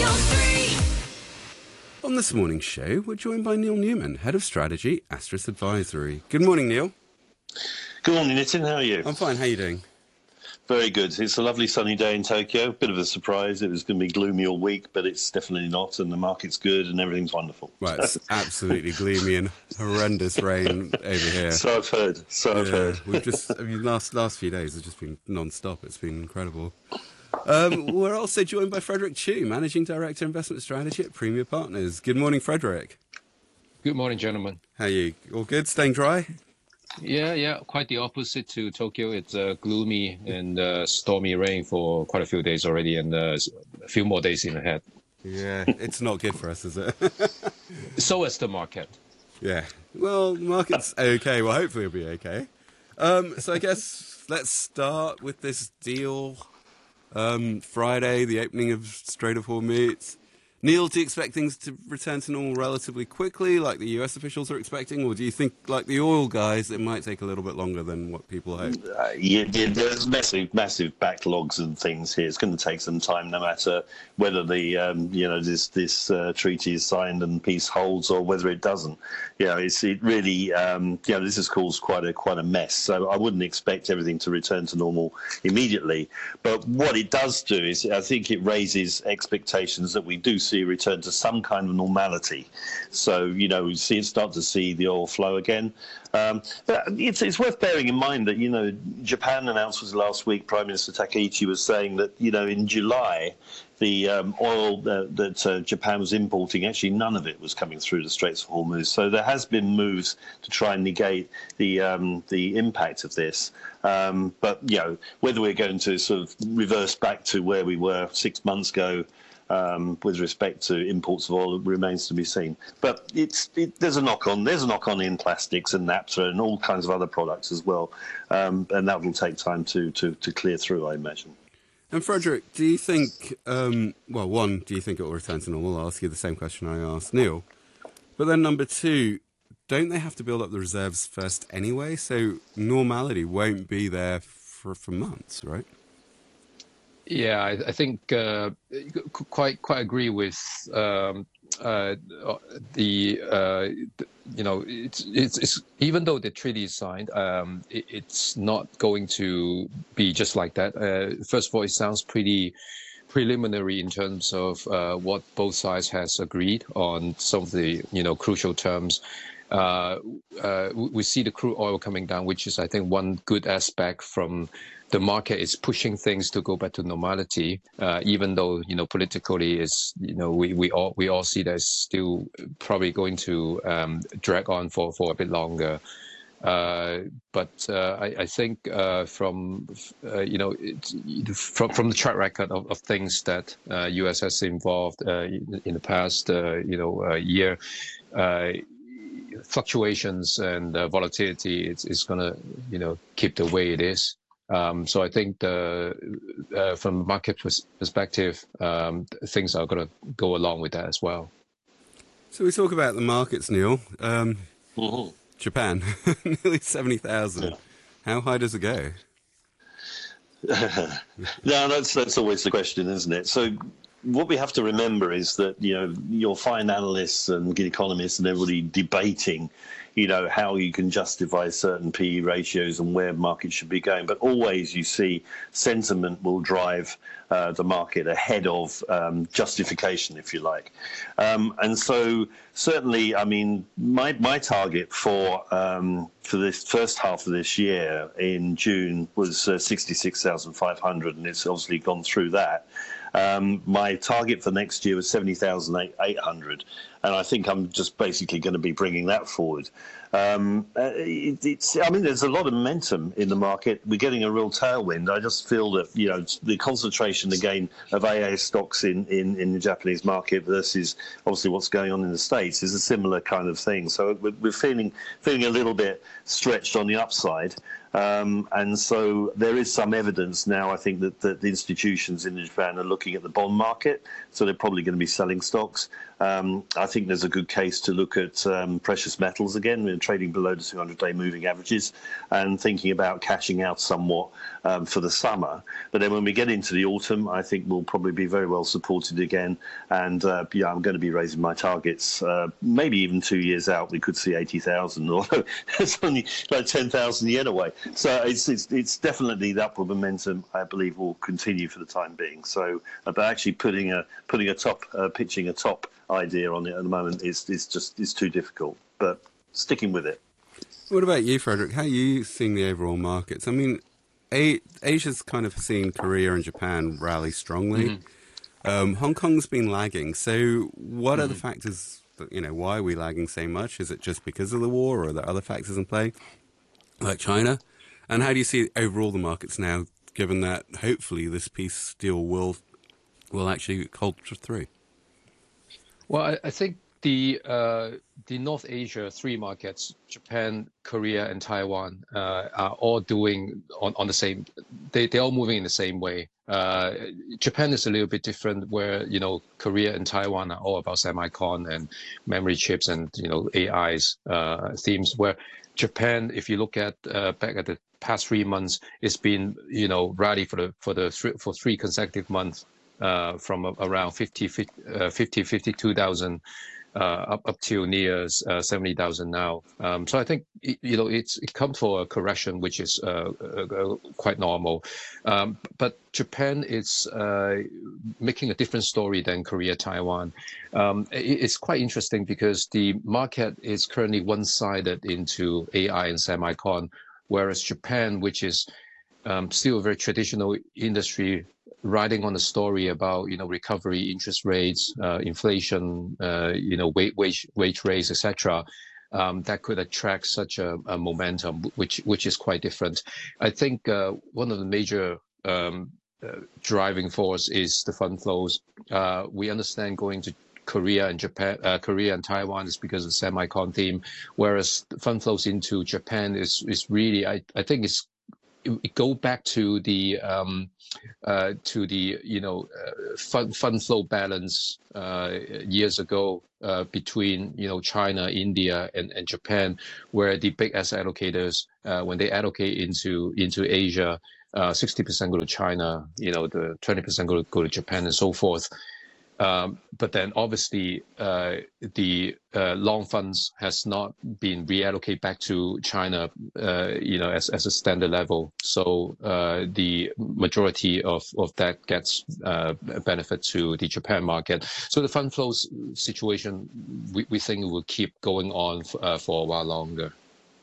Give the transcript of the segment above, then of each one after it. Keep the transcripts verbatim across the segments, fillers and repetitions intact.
On this morning's show, we're joined by Neil Newman, Head of Strategy, Astris Advisory. Good morning, Neil. Good morning, Nitin. How are you? I'm fine. How are you doing? Very good. It's a lovely sunny day in Tokyo. Bit of a surprise. It was going to be gloomy all week, but it's definitely not, and the market's good, and everything's wonderful. Right, it's absolutely gloomy and horrendous rain over here. So I've heard. So yeah, I've heard. We've just, I mean, last last few days have just been non-stop. It's been incredible. Um, we're also joined by Frederick Chu, Managing Director, Investment Strategy at Premier Partners. Good morning, Frederick. Good morning, gentlemen. How are you? All good? Staying dry? Yeah, yeah, quite the opposite to Tokyo. It's uh, gloomy and uh, stormy rain for quite a few days already, and uh, a few more days in ahead. Yeah, it's not good for us, is it? So is the market. Yeah, well, the market's okay. Well, hopefully it'll be okay. Um, so I guess let's start with this deal. Um, Friday, the opening of Strait of Hormuz. Neil, do you expect things to return to normal relatively quickly, like the U S officials are expecting, or do you think, like the oil guys, it might take a little bit longer than what people hope? Uh, yeah, yeah, there's massive, massive backlogs and things here. It's going to take some time, no matter whether the um, you know this this uh, treaty is signed and peace holds, or whether it doesn't. You know, it's it really um, you know this has caused quite a quite a mess. So I wouldn't expect everything to return to normal immediately. But what it does do is, I think it raises expectations that we do see a return to some kind of normality. So, you know, we see start to see the oil flow again. Um, but it's, it's worth bearing in mind that, you know, Japan announced was last week, Prime Minister Takaichi was saying that, you know, in July, the um, oil uh, that uh, Japan was importing, actually none of it was coming through the Straits of Hormuz. So there has been moves to try and negate the um, the impact of this. Um, but, you know, whether we're going to sort of reverse back to where we were six months ago, Um, with respect to imports of oil, remains to be seen. But it's it, there's a knock on. There's a knock on in plastics and naphtha and all kinds of other products as well, um, and that will take time to, to to clear through, I imagine. And Frederick, do you think? Um, well, one, do you think it will return to normal? I'll ask you the same question I asked Neil. But then number two, don't they have to build up the reserves first anyway? So normality won't be there for for months, right? Yeah, I, I think uh, quite quite agree with um, uh, the uh, you know it's, it's it's even though the treaty is signed, um, it, it's not going to be just like that. Uh, first of all, it sounds pretty preliminary in terms of uh, what both sides has agreed on some of the you know crucial terms. Uh, uh, we see the crude oil coming down, which is I think one good aspect from the market is pushing things to go back to normality, uh, even though you know politically is you know we, we all we all see that it's still probably going to um, drag on for, for a bit longer. Uh, but uh, I, I think uh, from uh, you know it, from from the track record of, of things that uh, U S has involved uh, in, in the past uh, you know uh, year. Uh, fluctuations and uh, volatility is, is going to you know keep the way it is. Um, so I think the, uh, from a market perspective, um, things are going to go along with that as well. So we talk about the markets, Neil. Um, Mm-hmm. Japan, nearly seventy thousand. Yeah. How high does it go? No, that's that's always the question, isn't it? So what we have to remember is that, you know, you'll find analysts and economists and everybody debating, you know, how you can justify certain P E ratios and where markets should be going. But always you see sentiment will drive uh, the market ahead of um, justification, if you like. Um, and so certainly, I mean, my, my target for um, for this first half of this year in June was uh, sixty-six thousand five hundred, and it's obviously gone through that. Um, my target for next year was seventy thousand eight hundred, and I think I'm just basically going to be bringing that forward. Um, it, it's, I mean, there's a lot of momentum in the market. We're getting a real tailwind. I just feel that, you know, the concentration again of A A stocks in, in, in the Japanese market versus obviously what's going on in the States is a similar kind of thing. So we're, we're feeling feeling a little bit stretched on the upside. Um, and so there is some evidence now, I think, that, that the institutions in Japan are looking at the bond market. So they're probably going to be selling stocks. Um, I think there's a good case to look at um, precious metals again. We're trading below the two hundred day moving averages and thinking about cashing out somewhat um, for the summer. But then when we get into the autumn, I think we'll probably be very well supported again. And uh, yeah, I'm going to be raising my targets. Uh, maybe even two years out, we could see eighty thousand, although it's only like ten thousand yen away. So it's, it's it's definitely the upward momentum, I believe, will continue for the time being. So, uh, but actually putting a putting a top, uh, pitching a top idea on it at the moment is is just is too difficult. But sticking with it. What about you, Frederick? How are you seeing the overall markets? I mean, A- Asia's kind of seen Korea and Japan rally strongly. Mm-hmm. Um, Hong Kong's been lagging. So, what mm-hmm. are the factors? That, you know, why are we lagging so much? Is it just because of the war, or are there other factors in play, like China? And how do you see overall the markets now, given that hopefully this peace deal will will actually hold through? Well, I, I think the uh, the North Asia three markets, Japan, Korea, and Taiwan, uh, are all doing on, on the same. They they're all moving in the same way. Uh, Japan is a little bit different, where you know Korea and Taiwan are all about semicon and memory chips and you know A I's uh, themes. Where Japan, if you look at uh, back at the past three months, it's been you know rally for the for the three, for three consecutive months. Uh, from around fifty, fifty-two thousand uh, up up to near uh, seventy thousand now. Um, so I think you know it's it comes for a correction, which is uh, uh, quite normal. Um, but Japan is uh, making a different story than Korea, Taiwan. Um, it, it's quite interesting because the market is currently one-sided into A I and semicon, whereas Japan, which is um, still a very traditional industry, riding on the story about you know recovery, interest rates, uh, inflation, uh, you know wage wage wage raise, et cetera. Um, that could attract such a, a momentum, which which is quite different. I think uh, one of the major um, uh, driving force is the fund flows. Uh, we understand going to Korea and Japan, uh, Korea and Taiwan is because of the semicon theme, whereas the fund flows into Japan is is really I I think it's it, it go back to the um, uh, to the you know uh, fund fund flow balance uh, years ago uh, between you know China, India, and, and Japan, where the big asset allocators uh, when they allocate into into Asia, uh, sixty percent go to China, you know the twenty percent go to, go to Japan and so forth. Um, but then obviously uh, the uh, long funds has not been reallocated back to China, uh, you know, as, as a standard level. So uh, the majority of, of that gets uh, benefit to the Japan market. So the fund flows situation, we, we think will keep going on f- uh, for a while longer.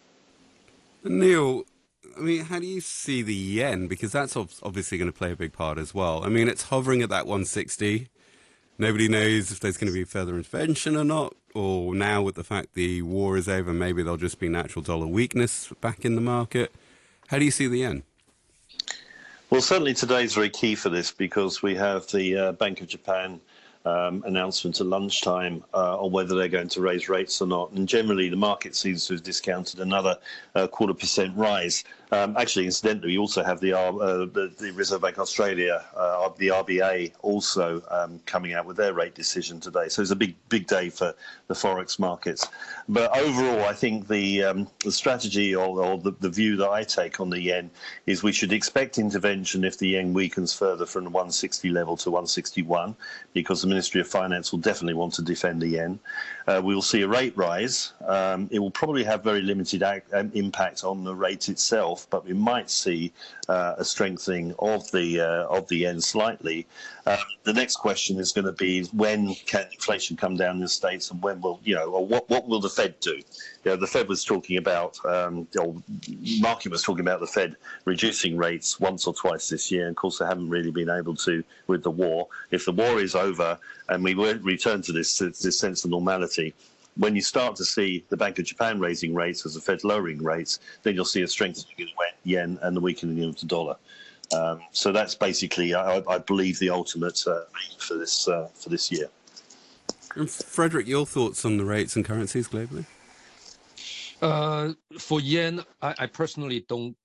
Neil, I mean, how do you see the yen? Because that's obviously going to play a big part as well. I mean, it's hovering at that one sixty. Nobody knows if there's going to be further intervention or not, or now with the fact the war is over, maybe there'll just be natural dollar weakness back in the market. How do you see the yen? Well, certainly today's very key for this because we have the uh, Bank of Japan um, announcement at lunchtime uh, on whether they're going to raise rates or not. And generally, the market seems to have discounted another uh, quarter percent rise. Um, actually, incidentally, we also have the, uh, the, the Reserve Bank of Australia, uh, the R B A, also um, coming out with their rate decision today. So it's a big, big day for the forex markets. But overall, I think the um, the strategy or, or the, the view that I take on the yen is we should expect intervention if the yen weakens further from the one sixty level to one sixty-one, because the Ministry of Finance will definitely want to defend the yen. Uh, we will see a rate rise. Um, it will probably have very limited act, um, impact on the rate itself, but we might see uh, a strengthening of the uh, of the yen slightly. Um, the next question is going to be when can inflation come down in the States, and when will you know, or what what will the Fed do? You know, the Fed was talking about, um, or market was talking about the Fed reducing rates once or twice this year. And of course, they haven't really been able to with the war. If the war is over and we return to this this sense of normality, when you start to see the Bank of Japan raising rates as the Fed lowering rates, then you'll see a strengthening of the yen and the weakening of the dollar. Um, so that's basically, I, I believe, the ultimate uh, aim for this uh, for this year. And Frederick, your thoughts on the rates and currencies globally? Uh, for yen, I, I personally don't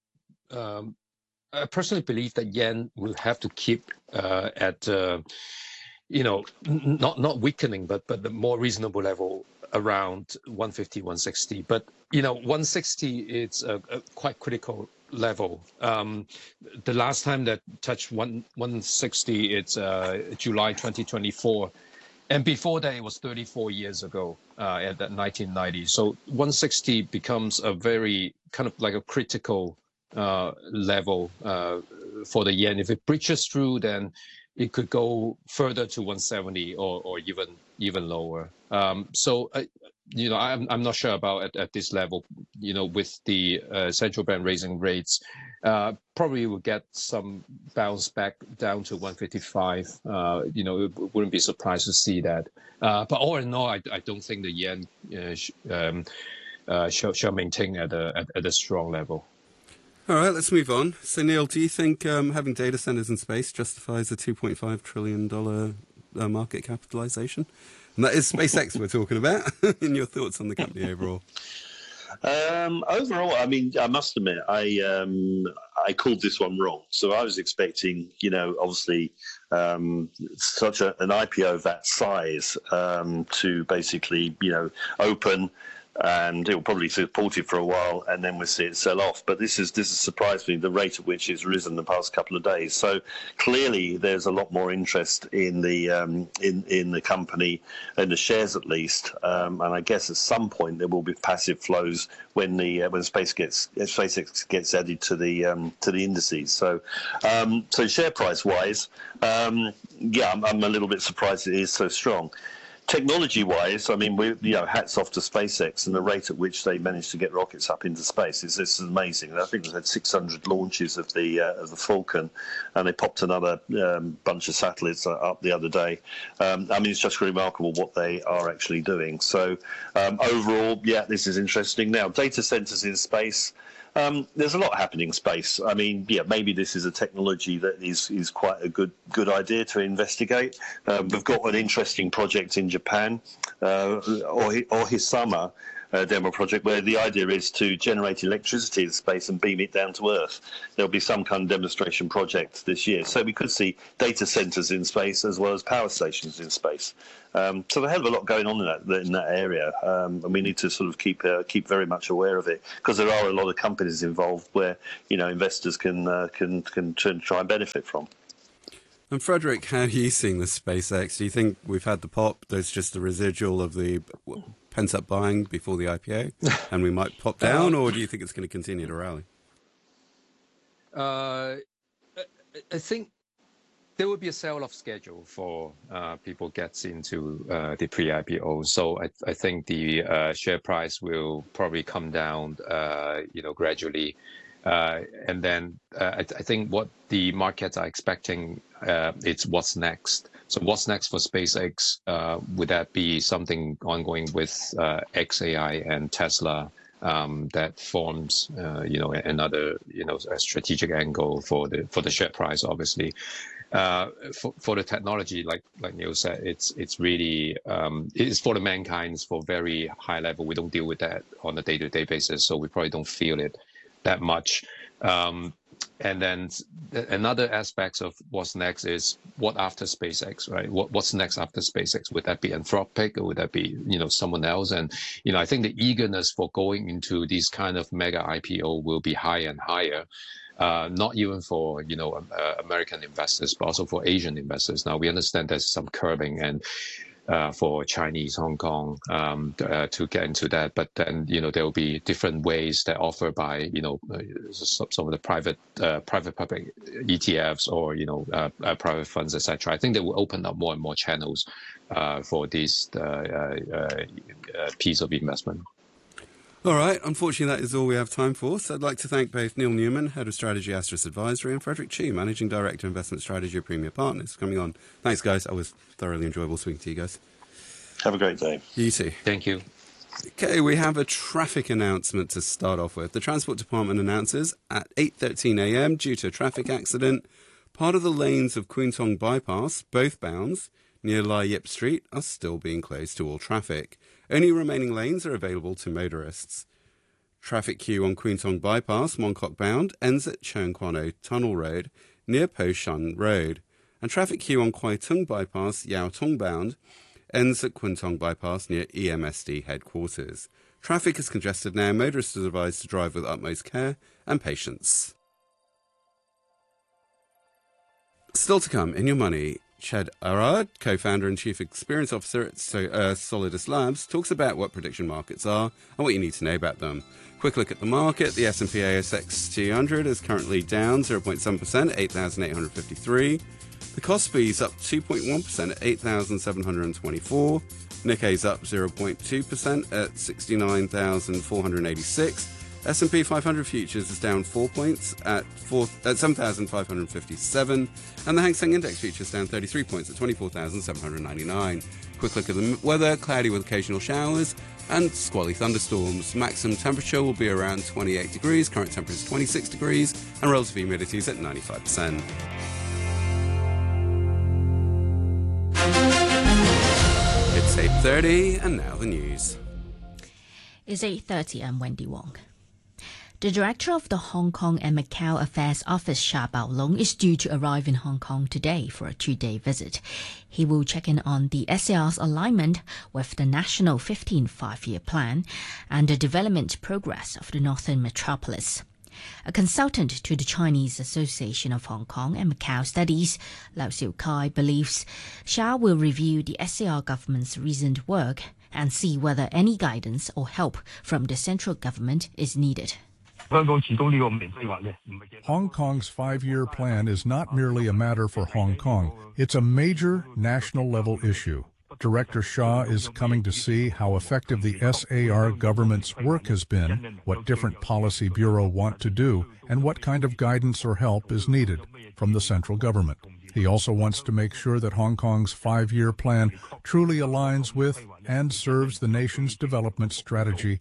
um, I personally believe that yen will have to keep uh, at, uh, you know, n- not not weakening, but but the more reasonable level around one fifty, one sixty. But you know, one sixty it's a, a quite critical level. Um, the last time that touched one 160, it's uh, July twenty twenty-four. And before that, it was thirty-four years ago, uh, at that nineteen ninety. So one sixty becomes a very kind of like a critical uh, level uh, for the yen. If it breaches through, then it could go further to one seventy or, or even even lower. Um, so, uh, you know, I'm I'm not sure about at, at this level. You know, with the uh, central bank raising rates, uh, probably will get some bounce back down to one fifty-five. Uh, you know, it wouldn't be surprised to see that. Uh, but all in all, I, I don't think the yen uh, sh- um, uh, shall, shall maintain at a at, at a strong level. All right, let's move on. So, Neil, do you think um, having data centers in space justifies a two point five trillion dollars uh, market capitalization? And that is SpaceX we're talking about. And your thoughts on the company overall? Um, overall, I mean, I must admit, I um, I called this one wrong. So I was expecting, you know, obviously um, such a, an I P O of that size um, to basically, you know, open, and it will probably support it for a while, and then we'll see it sell off. But this is this has surprised me, the rate at which it's risen the past couple of days. So clearly, there's a lot more interest in the um, in in the company, in the shares at least. Um, and I guess at some point there will be passive flows when the uh, when space gets SpaceX gets added to the um, to the indices. So um, so share price wise, um, yeah, I'm, I'm a little bit surprised it is so strong. Technology-wise, I mean, we you know, hats off to SpaceX and the rate at which they managed to get rockets up into space is this is amazing. I think they had six hundred launches of the uh, of the Falcon, and they popped another um, bunch of satellites up the other day. Um, I mean, it's just remarkable what they are actually doing. So um, overall, yeah, this is interesting. Now, data centers in space. Um, there's a lot happening in space. I mean, yeah, maybe this is a technology that is is quite a good good idea to investigate. Uh, we've got an interesting project in Japan, uh, or or Hisama. Uh, demo project where the idea is to generate electricity in space and beam it down to Earth. There'll be some kind of demonstration project this year. So we could see data centers in space as well as power stations in space. Um, so there's a hell of a lot going on in that in that area, um, and we need to sort of keep uh, keep very much aware of it because there are a lot of companies involved where you know investors can uh, can can try and benefit from. And Frederick, how are you seeing the SpaceX? Do you think we've had the pop? There's just a residual of the pent-up buying before the I P O, and we might pop down, or do you think it's going to continue to rally? Uh, I think there will be a sell-off schedule for uh, people gets into uh, the pre-I P O. So I, I think the uh, share price will probably come down, uh, you know, gradually. Uh, and then uh, I, I think what the markets are expecting, uh, it's what's next. So what's next for SpaceX? Uh, would that be something ongoing with uh, X A I and Tesla um, that forms, uh, you know, another, you know, a strategic angle for the for the share price? Obviously, uh, for for the technology, like like Neil said, it's it's really um, it's for the mankind. It's for very high level. We don't deal with that on a day to day basis, so we probably don't feel it that much. Um, and then th- another aspect of what's next is what after SpaceX, right? What what's next after SpaceX? Would that be Anthropic or would that be, you know, someone else? And, you know, I think the eagerness for going into these kind of mega I P O will be higher and higher. Uh, not even for, you know, uh, American investors, but also for Asian investors. Now, we understand there's some curbing and Uh, for Chinese Hong Kong um, uh, to get into that, but then you know there will be different ways that offer by you know uh, some of the private uh, private public E T Fs or you know uh, uh, private funds, et cetera. I think they will open up more and more channels uh, for this uh, uh, uh, piece of investment. All right. Unfortunately, that is all we have time for. So I'd like to thank both Neil Newman, Head of Strategy, Asterisk Advisory, and Frederick Chi, Managing Director, Investment Strategy at Premier Partners, for coming on. Thanks, guys. It was thoroughly enjoyable speaking to you guys. Have a great day. You too. Thank you. Okay, we have a traffic announcement to start off with. The Transport Department announces at eight thirteen a m, due to a traffic accident, part of the lanes of Kwun Tong Bypass, both bounds, near Lai Yip Street, are still being closed to all traffic. Only remaining lanes are available to motorists. Traffic queue on Kwun Bypass, Mongkok bound, ends at Cheung Kwan O Tunnel Road, near Po Shun Road. And traffic queue on Kwai Tung Bypass, Yau Tung bound, ends at Kwun Tong Bypass near E M S D headquarters. Traffic is congested now. Motorists are advised to drive with utmost care and patience. Still to come, in your money, Ched Arad, co-founder and chief experience officer at so, uh, Solidus Labs, talks about what prediction markets are and what you need to know about them. Quick look at the market. The S and P A S X two hundred is currently down zero point seven percent at eight thousand eight hundred fifty-three. The Kospi is up two point one percent at eight thousand seven hundred twenty-four. Nikkei's up zero point two percent at sixty-nine thousand four hundred eighty-six. S and P five hundred futures is down four points at, at seven thousand five hundred fifty-seven, and the Hang Seng Index futures down thirty-three points at twenty-four thousand seven hundred ninety-nine. Quick look at the weather: cloudy with occasional showers and squally thunderstorms. Maximum temperature will be around twenty-eight degrees, current temperature is twenty-six degrees, and relative humidity is at ninety-five percent. It's eight thirty, and now the news. It's eight thirty, I'm Wendy Wong. The director of the Hong Kong and Macau Affairs Office, Sha Baolong, is due to arrive in Hong Kong today for a two-day visit. He will check in on the S A R's alignment with the National fifteen Five-Year Plan and the development progress of the Northern Metropolis. A consultant to the Chinese Association of Hong Kong and Macau Studies, Lau Siu Kai, believes Sha will review the S A R government's recent work and see whether any guidance or help from the central government is needed. Hong Kong's five-year plan is not merely a matter for Hong Kong. It's a major national-level issue. Director Shah is coming to see how effective the S A R government's work has been, what different policy bureau want to do, and what kind of guidance or help is needed from the central government. He also wants to make sure that Hong Kong's five-year plan truly aligns with and serves the nation's development strategy.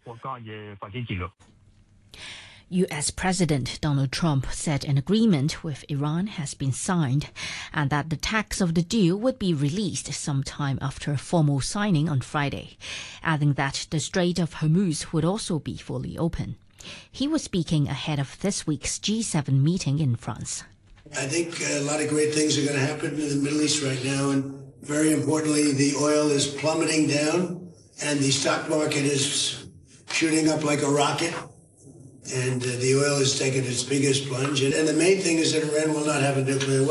U S President Donald Trump said an agreement with Iran has been signed and that the text of the deal would be released sometime after a formal signing on Friday, adding that the Strait of Hormuz would also be fully open. He was speaking ahead of this week's G seven meeting in France. I think a lot of great things are going to happen in the Middle East right now, and very importantly, the oil is plummeting down and the stock market is shooting up like a rocket. And uh, the oil has taken its biggest plunge. And, and the main thing is that Iran will not have a nuclear weapon.